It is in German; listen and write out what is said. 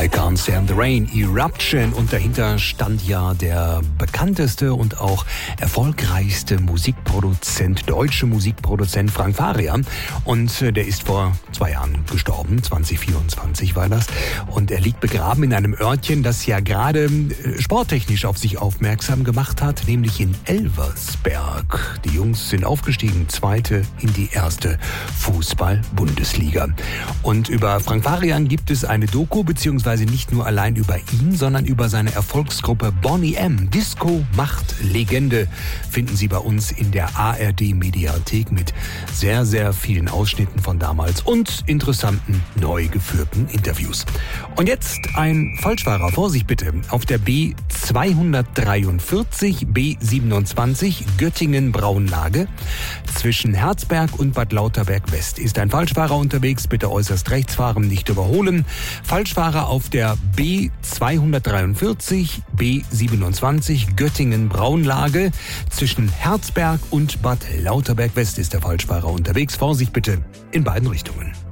I Can't Stand the Rain, Eruption. Und dahinter stand ja der bekannteste und auch erfolgreichste deutsche Musikproduzent Frank Farian. Und der ist vor 2 Jahren gestorben, 2024 war das. Und er liegt begraben in einem Örtchen, das ja gerade sporttechnisch auf sich aufmerksam gemacht hat, nämlich in Elversberg. Die Jungs sind aufgestiegen, 2. in die 1. Fußball-Bundesliga. Und über Frank Farian gibt es eine Doku, beziehungsweise nicht nur allein über ihn, sondern über seine Erfolgsgruppe Boney M. Disco macht Legende finden Sie bei uns in der ARD-Mediathek mit sehr, sehr vielen Ausschnitten von damals und interessanten, neu geführten Interviews. Und jetzt ein Falschfahrer. Vorsicht bitte. Auf der B243, B27 Göttingen-Braunlage zwischen Herzberg und Bad Lauterberg-West ist ein Falschfahrer unterwegs. Bitte äußerst rechts fahren, nicht überholen. Falschfahrer auf der B243, B27 Göttingen-Braunlage zwischen Herzberg und Bad Lauterberg-West ist der Falschfahrer unterwegs. Vorsicht bitte in beiden Richtungen.